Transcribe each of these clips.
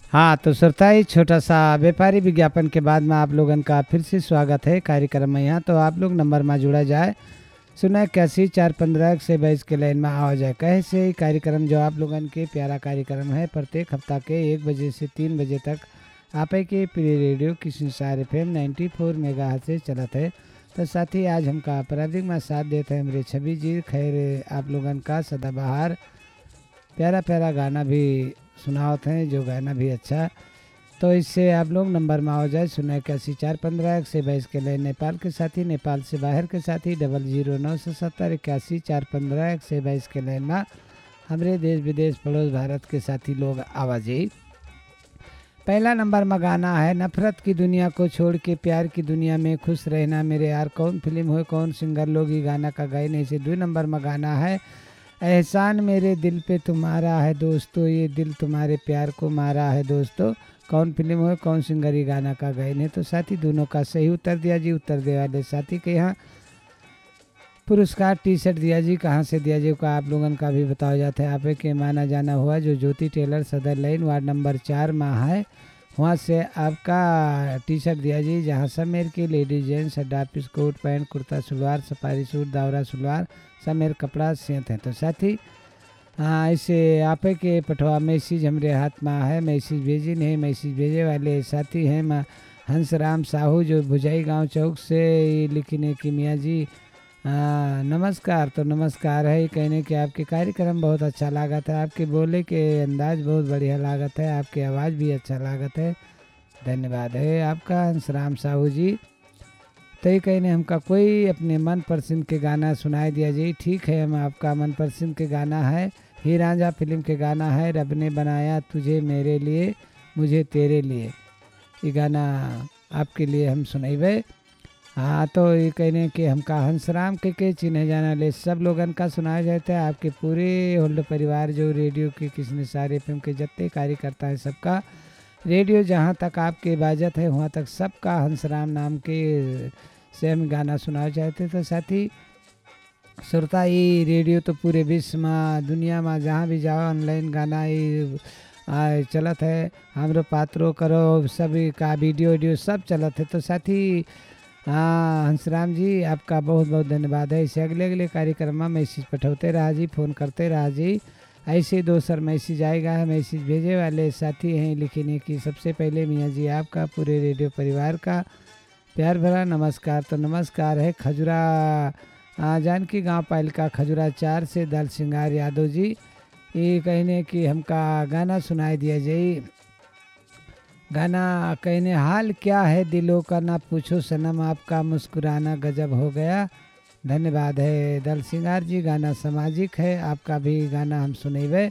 हाँ, तो श्रोता ही छोटा सा व्यापारी विज्ञापन के बाद में आप लोगन का फिर से स्वागत है कार्यक्रम में। यहाँ तो आप लोग नंबर में जुड़ा जाए 081 से 22 के लाइन में आ जाए। कहे से कार्यक्रम जो आप लोगन के प्यारा कार्यक्रम है प्रत्येक हफ्ता के 1 बजे से 3 बजे तक आप के प्रिय रेडियो किसी सार FM 94 मेगा से चलत है। तो साथ ही आज हमका प्राविधिक में साथ देते हैं मेरे छवि जी। खैर आप लोगन का सदाबहार प्यारा प्यारा गाना भी सुनावत हैं, जो गाना भी अच्छा। तो इससे आप लोग नंबर में आ जाए 081 से 22 के लिए नेपाल के साथी, नेपाल से बाहर के साथी 009781 से 22 के लाइन में हमारे देश विदेश पड़ोस भारत के साथी लोग आवाज़ी। पहला नंबर में गाना है नफरत की दुनिया को छोड़ के प्यार की दुनिया में खुश रहना मेरे यार। कौन फिल्म हो कौन सिंगर लोग ये गाना का गाए नहीं से। 2 नंबर में गाना है एहसान मेरे दिल पे तुम्हारा है दोस्तों, ये दिल तुम्हारे प्यार को मारा है दोस्तों। कौन फिल्म हो कौन सिंगर ये गाना का गाए नहीं। तो साथी दोनों का सही उत्तर दिया जी। उत्तर दे वाले साथी के यहाँ पुरस्कार T-शर्ट दिया जी। कहाँ से दिया जी का आप लोगन का भी बताया जाता है। आप के माना जाना हुआ जो ज्योति teller Sadar line ward number 4 में है, वहाँ से आपका T-शर्ट दिया जी। जहाँ सब मेर के लेडीज जेंट्स अड्डा पीस कोट pant kurta salwar safari suit दावरा सलवार सब मेरे कपड़ा सेंत हैं। तो साथी हाँ इसे आप के पठवा मैसेज हमारे हाथ में है, मैसेज भेजी नहीं। मैसेज भेजे वाले साथी हैं हंसराम साहू जो भुजाई गांव चौक से लिखने की मियाँ जी नमस्कार। तो नमस्कार है कहने कि आपके कार्यक्रम बहुत अच्छा लागत है, आपके बोले के अंदाज बहुत बढ़िया लागत है, आपकी आवाज़ भी अच्छा लागत है। धन्यवाद है आपका हंसराम साहू जी। तो ये कहने हमका कोई अपने मन पसंद के गाना सुनाई दिया जी। ठीक है, हम आपका मन पसंद के गाना है ही रांझा फिल्म के गाना है रब ने बनाया तुझे मेरे लिए मुझे तेरे लिए। ये गाना आपके लिए हम सुनेबे। हाँ तो ये कहने कि हमका हंसराम के चिन्ह जाना ले सब लोगन का सुनाया जाता है। आपके पूरे होल्ड परिवार जो रेडियो के किसने सारे फिल्म के जितने कार्यकर्ता है सबका रेडियो जहाँ तक आपके इबाजत है वहाँ तक सबका हंसराम नाम के से हम गाना सुनाए चाहते। तो साथी श्रोता ये रेडियो तो पूरे विश्व में दुनिया में जहाँ भी जाओ ऑनलाइन गाना ये चलत है। हमरो पात्रों करो सभी का वीडियो सब चलत है। तो साथी हाँ हंसराम जी आपका बहुत बहुत धन्यवाद है। इसे अगले अगले कार्यक्रम में मैसेज पठाते रहा जी, फ़ोन करते रहा जी। ऐसे दोसर मैसेज आएगा है। मैसेज भेजे वाले साथी हैं लिखने की सबसे पहले मियाँ जी आपका पूरे रेडियो परिवार का प्यार भरा नमस्कार। तो नमस्कार है खजुरा जानकी गांव पालिका खजुरा 4 से दल सिंगार यादव जी। ये कहने कि हमका गाना सुनाई दिया जाए। गाना कहने हाल क्या है दिलों का ना पूछो सनम आपका मुस्कुराना गजब हो गया। धन्यवाद है दल सिंगार जी। गाना सामाजिक है, आपका भी गाना हम सुनेबे।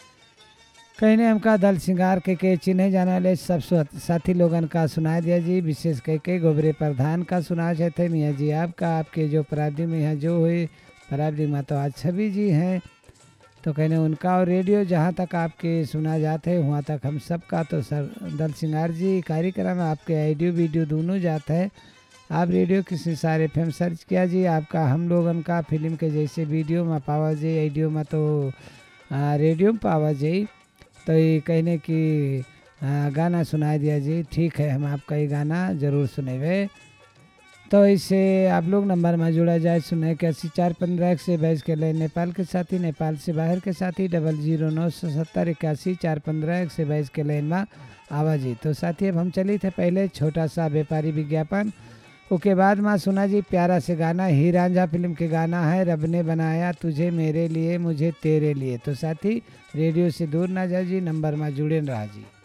कहने हमका दल सिंगार के चिन्ह जाना ले सब साथी लोगन का सुना दिया जी। विशेष के गोबरे प्रधान का सुना चाहते मियाँ जी आपका। आपके जो पराधी में यहाँ जो हुए पराधी में तो आज छवि जी हैं। तो कहने उनका और रेडियो जहाँ तक आपके सुना जाते हैं वहाँ तक हम सब का। तो सर दल सिंगार जी कार्यक्रम आपके ऑडियो वीडियो दोनों जाते हैं। आप रेडियो किसी सारे FM सर्च किया जी आपका हम लोगन का फिल्म के जैसे वीडियो में पावा जाए ऑडियो में तो रेडियो में पावा जाए। तो ये कहने की गाना सुनाई दिया जी। ठीक है, हम आपका ये गाना ज़रूर सुनेंगे। तो इससे आप लोग नंबर में जुड़ा जाए 081 से 22 के लिए नेपाल के साथी, नेपाल से बाहर के साथी 009781 से 22 के लाइन में आवाज़ी। तो साथी अब हम चली थे पहले छोटा सा व्यापारी विज्ञापन, उसके बाद माँ सुना जी प्यारा से गाना ही रांझा फिल्म के गाना है रब ने बनाया तुझे मेरे लिए मुझे तेरे लिए। तो साथी रेडियो से दूर ना जाओ जी, नंबर में जुड़े रहा जी।